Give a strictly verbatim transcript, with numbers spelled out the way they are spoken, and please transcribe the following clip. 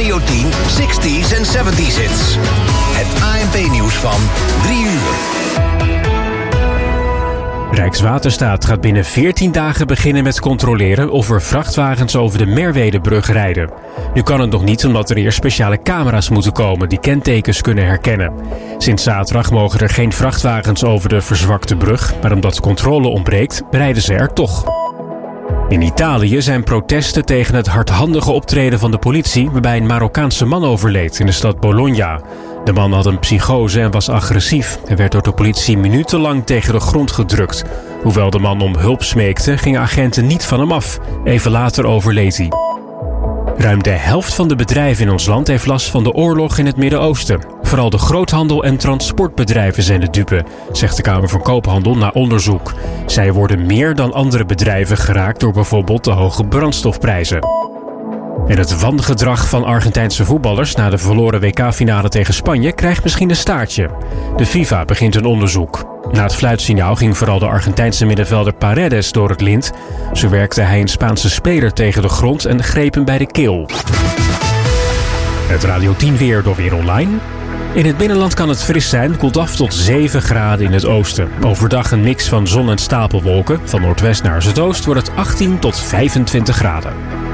Radio tien zestig's en zeventig's hits. Het A N P-nieuws van drie uur. Rijkswaterstaat gaat binnen veertien dagen beginnen met controleren of er vrachtwagens over de Merwedebrug rijden. Nu kan het nog niet omdat er eerst speciale camera's moeten komen die kentekens kunnen herkennen. Sinds zaterdag mogen er geen vrachtwagens over de verzwakte brug, maar omdat controle ontbreekt, rijden ze er toch. In Italië zijn protesten tegen het hardhandige optreden van de politie waarbij een Marokkaanse man overleed in de stad Bologna. De man had een psychose en was agressief. Hij werd door de politie minutenlang tegen de grond gedrukt. Hoewel de man om hulp smeekte, gingen agenten niet van hem af. Even later overleed hij. Ruim de helft van de bedrijven in ons land heeft last van de oorlog in het Midden-Oosten. Vooral de groothandel en transportbedrijven zijn de dupe, zegt de Kamer van Koophandel na onderzoek. Zij worden meer dan andere bedrijven geraakt door bijvoorbeeld de hoge brandstofprijzen. En het wangedrag van Argentijnse voetballers na de verloren W K-finale tegen Spanje krijgt misschien een staartje. De FIFA begint een onderzoek. Na het fluitsignaal ging vooral de Argentijnse middenvelder Paredes door het lint. Zo werkte hij een Spaanse speler tegen de grond en greep hem bij de keel. Het Radio tien weer door Weer Online. In het binnenland kan het fris zijn, koelt af tot zeven graden in het oosten. Overdag een mix van zon en stapelwolken. Van noordwest naar zuidoost wordt het achttien tot vijfentwintig graden.